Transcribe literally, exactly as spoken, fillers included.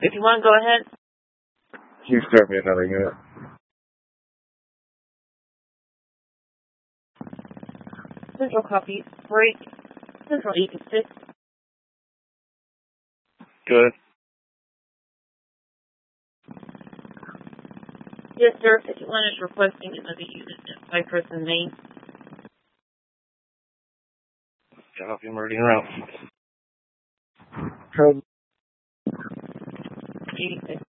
If you want, go ahead. Can you start me another unit? Central copy. Break. Central eight six. Good. Yes, sir. fifty-one is requesting another unit at Cypress and Main. Copy, I'm already around. eighty-six.